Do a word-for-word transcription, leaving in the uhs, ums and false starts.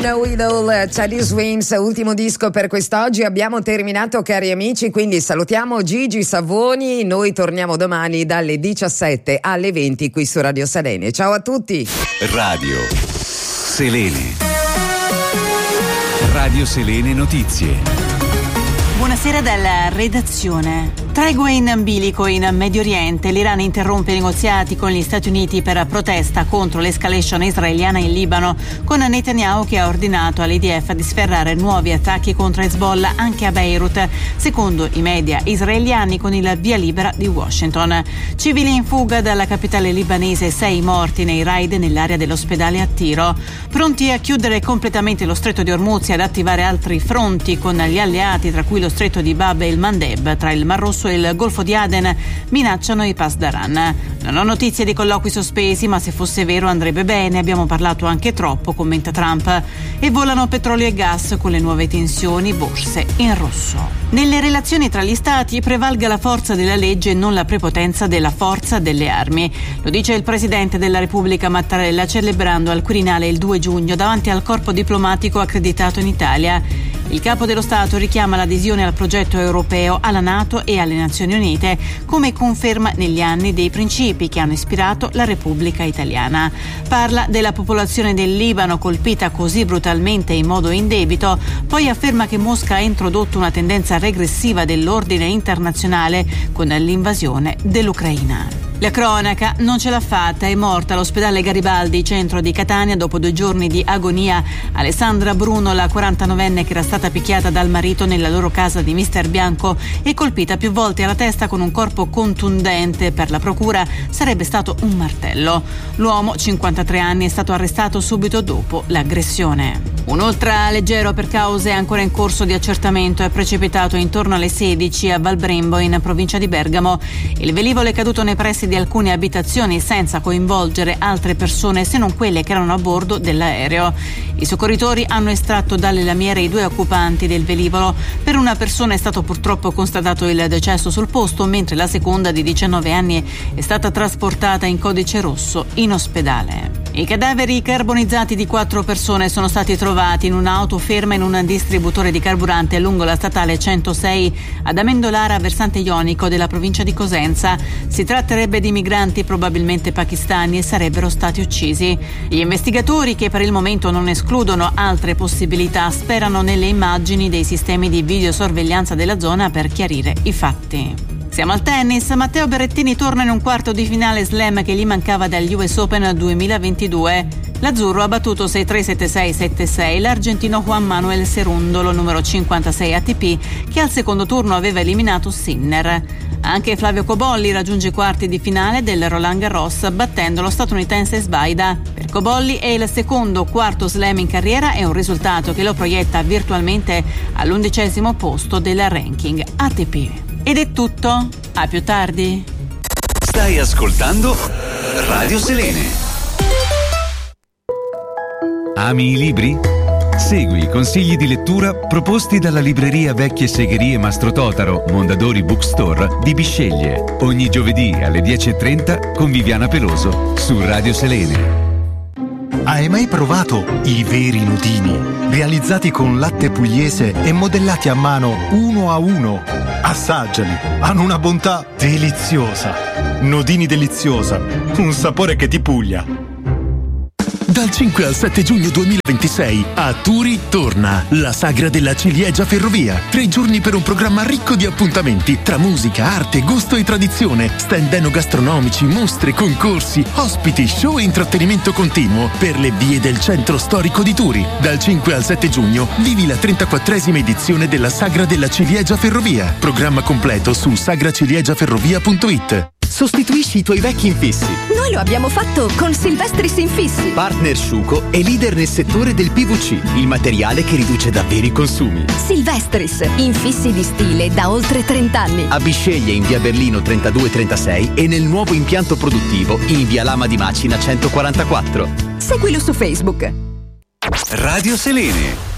No Idol, Charlie Swains, ultimo disco per quest'oggi. Abbiamo terminato, cari amici, quindi salutiamo Gigi Savoni. Noi torniamo domani dalle diciassette alle venti qui su Radio Selene. Ciao a tutti. Radio Selene. Radio Selene Notizie. Buonasera dalla redazione. Tregua in bilico in Medio Oriente. L'Iran interrompe i negoziati con gli Stati Uniti per protesta contro l'escalation israeliana in Libano, con Netanyahu che ha ordinato all'I D F di sferrare nuovi attacchi contro Hezbollah anche a Beirut, secondo i media israeliani, con il via libera di Washington. Civili in fuga dalla capitale libanese, sei morti nei raid nell'area dell'ospedale a Tiro. Pronti a chiudere completamente lo stretto di Hormuz e ad attivare altri fronti con gli alleati, tra cui lo stretto di Bab el Mandeb tra il Mar Rosso e il Golfo di Aden, minacciano i Pasdaran. Non ho notizie di colloqui sospesi, ma se fosse vero andrebbe bene, abbiamo parlato anche troppo, commenta Trump. E volano petrolio e gas con le nuove tensioni, borse in rosso. Nelle relazioni tra gli stati prevalga la forza della legge e non la prepotenza della forza delle armi. Lo dice il presidente della Repubblica Mattarella celebrando al Quirinale il due giugno davanti al corpo diplomatico accreditato in Italia. Il capo dello Stato richiama l'adesione al progetto europeo, alla NATO e alle Nazioni Unite, come conferma negli anni dei principi che hanno ispirato la Repubblica Italiana. Parla della popolazione del Libano colpita così brutalmente in modo indebito, poi afferma che Mosca ha introdotto una tendenza regressiva dell'ordine internazionale con l'invasione dell'Ucraina. La cronaca non ce l'ha fatta, è morta all'ospedale Garibaldi, centro di Catania, dopo due giorni di agonia. Alessandra Bruno, la quarantanovenne che era stata picchiata dal marito nella loro casa di Mister Bianco e colpita più volte alla testa con un corpo contundente. Per la procura sarebbe stato un martello. L'uomo, cinquantatré anni, è stato arrestato subito dopo l'aggressione. Un ultraleggero per cause ancora in corso di accertamento è precipitato intorno alle sedici a Valbrembo, in provincia di Bergamo. Il velivolo è caduto nei pressi di alcune abitazioni senza coinvolgere altre persone se non quelle che erano a bordo dell'aereo. I soccorritori hanno estratto dalle lamiere i due occupanti del velivolo. Per una persona è stato purtroppo constatato il decesso sul posto, mentre la seconda, di diciannove anni, è stata trasportata in codice rosso in ospedale. I cadaveri carbonizzati di quattro persone sono stati trovati in un'auto ferma in un distributore di carburante lungo la statale centosei ad Amendolara, versante ionico della provincia di Cosenza. Si tratterebbe di migranti probabilmente pakistani e sarebbero stati uccisi. Gli investigatori, che per il momento non escludono altre possibilità, sperano nelle immagini dei sistemi di videosorveglianza della zona per chiarire i fatti. Siamo al tennis. Matteo Berrettini torna in un quarto di finale slam che gli mancava dagli U S Open duemilaventidue. L'azzurro ha battuto sei tre sette sei sette sei l'argentino Juan Manuel Cerundolo, numero cinquantasei A T P, che al secondo turno aveva eliminato Sinner. Anche Flavio Cobolli raggiunge i quarti di finale del Roland Garros battendo lo statunitense Sbaida. Per Cobolli è il secondo quarto slam in carriera e un risultato che lo proietta virtualmente all'undicesimo posto del ranking A T P. Ed è tutto, a più tardi. Stai ascoltando Radio Selene. Ami i libri? Segui i consigli di lettura proposti dalla libreria Vecchie Segherie Mastro Totaro, Mondadori Bookstore di Bisceglie. Ogni giovedì alle dieci e trenta con Viviana Peloso su Radio Selene. Hai mai provato i veri nudini? Realizzati con latte pugliese e modellati a mano uno a uno. Assaggiali, hanno una bontà deliziosa. Nodini deliziosa, un sapore che ti puglia. Dal cinque al sette giugno duemilaventisei a Turi torna la Sagra della Ciliegia Ferrovia. Tre giorni per un programma ricco di appuntamenti tra musica, arte, gusto e tradizione, stand enogastronomici, mostre, concorsi, ospiti, show e intrattenimento continuo per le vie del centro storico di Turi. Dal cinque al sette giugno vivi la trentaquattresima edizione della Sagra della Ciliegia Ferrovia. Programma completo su sagraciliegiaferrovia punto it. Sostituisci i tuoi vecchi infissi. Noi lo abbiamo fatto con Silvestris Infissi. Partner Sciuco e leader nel settore del P V C, il materiale che riduce davvero i consumi. Silvestris, infissi di stile da oltre trenta anni. A Bisceglie in via Berlino trentadue trentasei e nel nuovo impianto produttivo in via Lama di Macina centoquarantaquattro. Seguilo su Facebook. Radio Selene.